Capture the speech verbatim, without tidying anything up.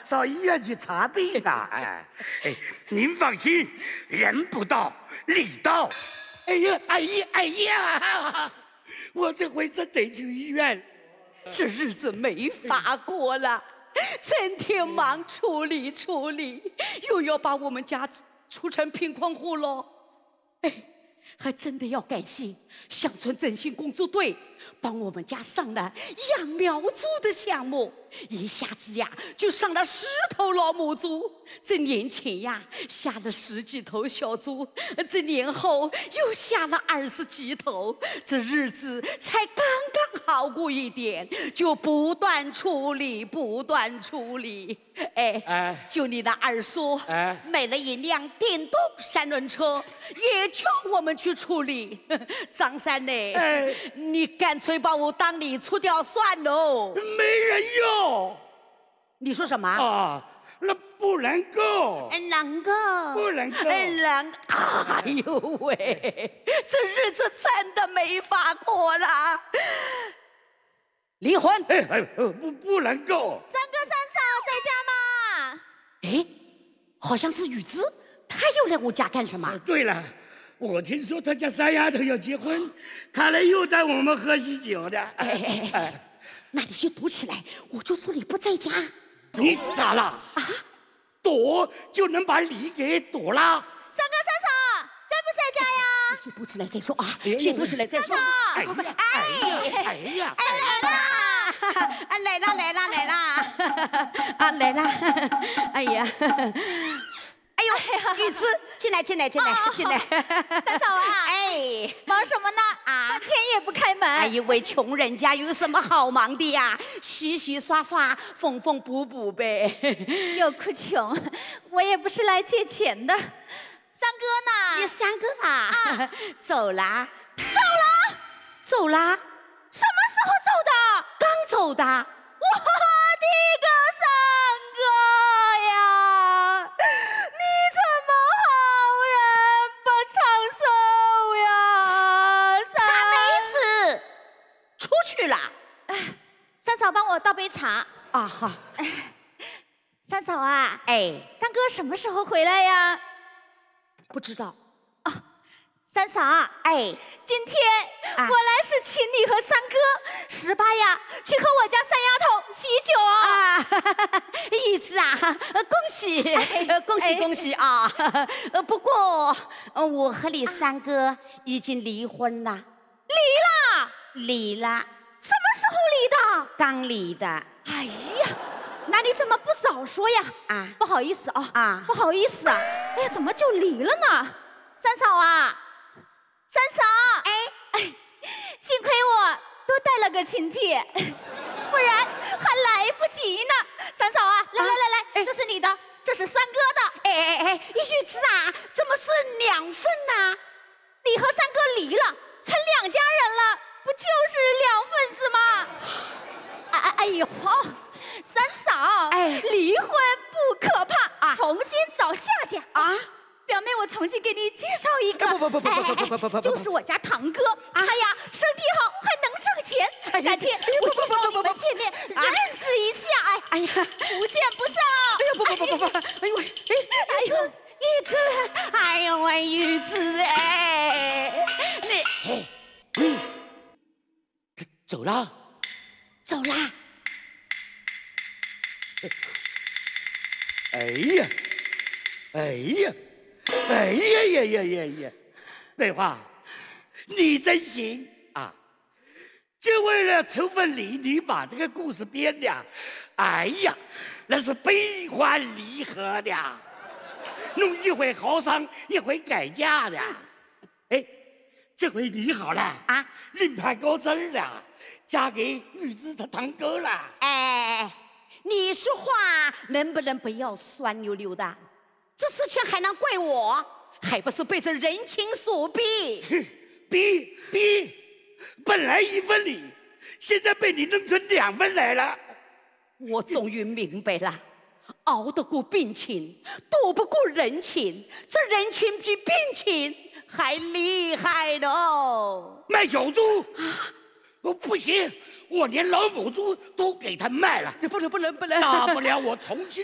到医院去查病啊！哎哎，您放心，人不到，礼到。哎呀，哎呀，哎呀！我这回真得去医院。 这日子没法过了，整天忙处理处理，又要把我们家出成贫困户了。哎，还真的要感谢乡村振兴工作队帮我们家上了养苗猪的项目，一下子呀就上了十头老母猪。这年前呀下了十几头小猪，这年后又下了二十几头，这日子才刚刚好过一点，就不断处理，不断处理。哎， 哎就你那二叔， 哎买了一辆电动三轮车，也叫我们去处理。张三呢？ 哎你干脆把我当理出掉算喽。 没人要你说什么？ 啊，那不能够， 哎，能够， 不能够。 哎，能，哎呦喂，这日子真的没法过了。离婚。 哎哎，呃不不能够。 三哥三嫂在家吗？ 哎，好像是雨之，他又来我家干什么？ 啊对了，我听说他家三丫头要结婚，看来又带我们喝喜酒的。 哎哎哎，那你先躲起来，我就说你不在家。 你傻了啊？躲就能把你给躲了？ 三哥三嫂在不在家呀？ 先躲起来再说啊， 哎呦先躲起来再说。 哎呀，哎呀，哎呀， 哎来啦！ 啊，来啦来啦来啦！啊，来啦！哎呀，哎呦，雨之，进来进来进来进来！ 三嫂啊， 哎， 忙什么呢？ 啊半天也不开门。 哎，一位穷人家有什么好忙的呀？洗洗刷刷，缝缝补补呗。 又哭穷，我也不是来借钱的。三哥呢？ 你三个啊，走啦， 走了？ 走啦， 什么时候走的？ 刚走的。 我的个三哥呀！你怎么好人不长寿呀？三他没死，出去了。 三嫂帮我倒杯茶。 啊好， 三嫂啊， 哎， 三哥什么时候回来呀？ 不知道。 三嫂， 哎， 今天啊我来是请你和三哥十八呀去和我家三丫头喜酒哦。 啊，玉子啊，恭喜，呃恭喜哎恭喜啊！呃，不过呃我和你三哥已经离婚了， 离了？ 离了， 什么时候离的？ 刚离的哎呀，那你怎么不早说呀？ 啊不好意思啊， 啊不好意思啊。哎呀，怎么就离了呢？三嫂啊，三嫂， 哎哎，幸亏我多带了个请帖，不然还来不及呢。三嫂啊，来来来来， 哎这是你的，这是三哥的。 哎哎哎，玉子啊，怎么是两份呢？ 你和三哥离了，成两家人了，不就是两份子吗？哎哎哎呦，三嫂， 哎离婚不可怕啊重新找下家啊。 表妹，我重新给你介绍一个， 不不不不不不不不不不不就是我家堂哥，他呀身体好，还能挣钱。改天我去找你们见面，认识一下。哎哎呀， 不见不散啊！ 哎呀不不不不不，哎呦喂，哎玉子玉子，哎呦喂玉子哎，你哎，嗯，他走了。 走啦。 哎呀，哎呀，哎呀呀呀呀呀！美花，你真行啊！就为了凑份礼，你把这个故事编的，哎呀，那是悲欢离合的，弄一回好伤，一回改嫁的。哎，这回你好了啊，另攀高枝了，嫁给玉芝他堂哥了。 哎，你说话能不能不要酸溜溜的？这事情还能怪我？还不是被这人情所逼？ 哼，逼逼，本来一份礼，现在被你弄成两份来了。 我终于明白了，熬得过病情，躲不过人情，这人情比病情还厉害的哦！ 卖小猪啊？哦，不行，我连老母猪都给他卖了。 不能不能不能！ 大不了我重新